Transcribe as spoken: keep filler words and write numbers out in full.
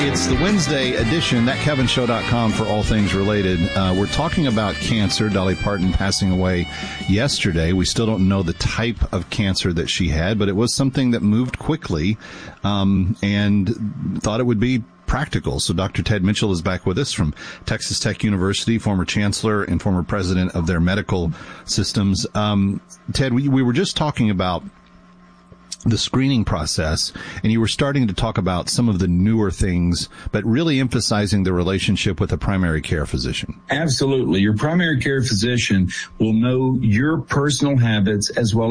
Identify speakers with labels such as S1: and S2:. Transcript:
S1: It's the Wednesday edition, that kevin show dot com for all things related. Uh, we're talking about cancer. Dolly Parton passing away yesterday. We still don't know the type of cancer that she had, but it was something that moved quickly um, and thought it would be practical. So Doctor Ted Mitchell is back with us from Texas Tech University, former chancellor and former president of their medical systems. Um, Ted, we, we were just talking about the screening process, and you were starting to talk about some of the newer things, but really emphasizing the relationship with a primary care physician.
S2: Absolutely. Your primary care physician will know your personal habits as well